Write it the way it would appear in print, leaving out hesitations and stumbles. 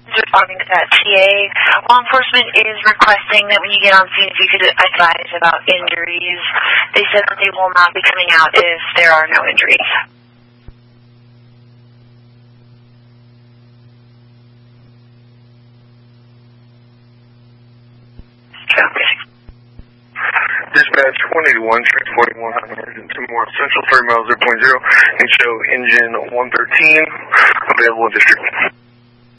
responding to that. TA, law enforcement is requesting that when you get on scene, if you could advise about injuries. They said that they will not be coming out if there are no injuries. Dispatch 181, transporting 100 to more Central 3 miles 0.0, and show engine 113, available in district.